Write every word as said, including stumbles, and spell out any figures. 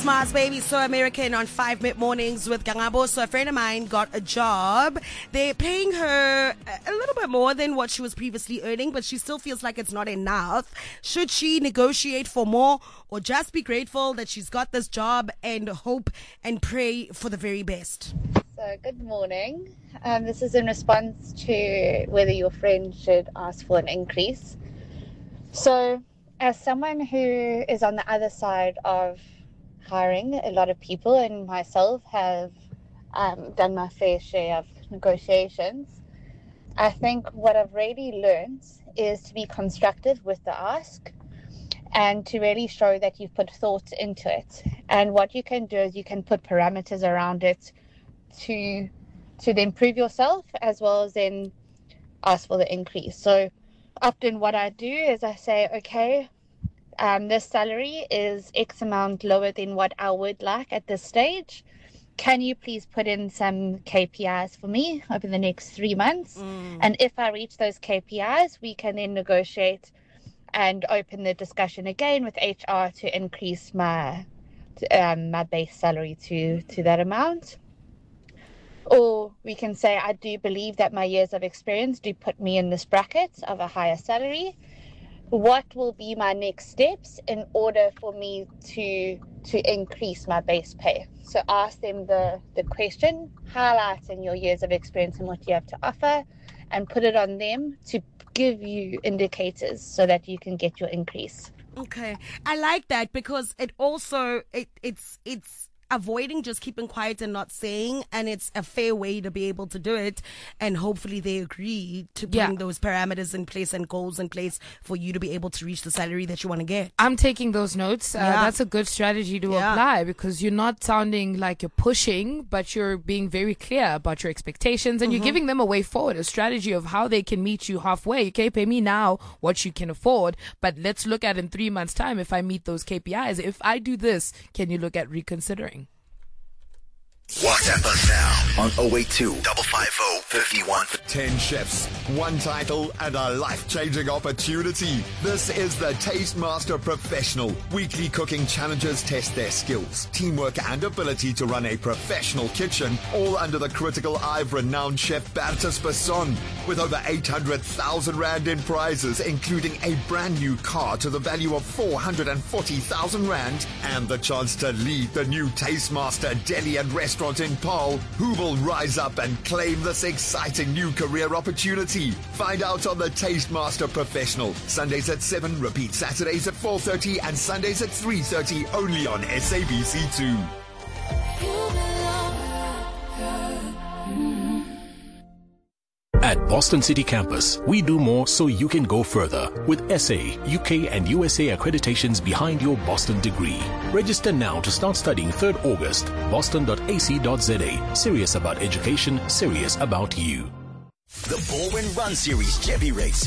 Mars, baby, so American on five mid mornings with Gangabo. So a friend of mine got a job. They're paying her a little bit more than what she was previously earning, but she still feels like it's not enough. Should she negotiate for more or just be grateful that she's got this job and hope and pray for the very best? So good morning. Um, this is in response to whether your friend should ask for an increase. So as someone who is on the other side of hiring, a lot of people and myself have um, done my fair share of negotiations. I think what I've really learned is to be constructive with the ask and to really show that you've put thought into it. And what you can do is you can put parameters around it to to then prove yourself as well as then ask for the increase. So often what I do is I say, okay, um, this salary is X amount lower than what I would like at this stage. Can you please put in some K P Is for me over the next three months? Mm. And if I reach those K P Is, we can then negotiate and open the discussion again with H R to increase my um, my base salary to, to that amount. Or we can say, I do believe that my years of experience do put me in this bracket of a higher salary. What will be my next steps in order for me to to increase my base pay? So ask them the, the question, highlighting your years of experience and what you have to offer, and put it on them to give you indicators so that you can get your increase. Okay. I like that because it also, it it's it's avoiding just keeping quiet and not saying, and it's a fair way to be able to do it, and hopefully they agree to bring yeah. those parameters in place and goals in place for you to be able to reach the salary that you want to get. I'm taking those notes. Uh, yeah. That's a good strategy to yeah. apply, because you're not sounding like you're pushing, but you're being very clear about your expectations, and mm-hmm. you're giving them a way forward, a strategy of how they can meet you halfway. You can't pay me now what you can afford, but let's look at in three months time if I meet those K P Is. If I do this, can you look at reconsidering? WhatsApp us now on oh eight two, five five oh, five one. ten chefs, one title, and a life-changing opportunity. This is the Taste Master Professional. Weekly cooking challenges test their skills, teamwork, and ability to run a professional kitchen, all under the critical eye of renowned chef Bertus Besson. With over eight hundred thousand rand in prizes, including a brand new car to the value of four hundred forty thousand rand, and the chance to lead the new Taste Master Deli and Restaurant in Paarl, who will rise up and claim this exciting new career opportunity. Find out on the Taste Master Professional. Sundays at seven, repeat Saturdays at four thirty and Sundays at three thirty, only on S A B C two. At Boston City Campus, we do more so you can go further with S A, U K and U S A accreditations behind your Boston degree. Register now to start studying third August. boston dot a c dot z a. Serious about education, serious about you. The Baldwin Run Series Chevy Race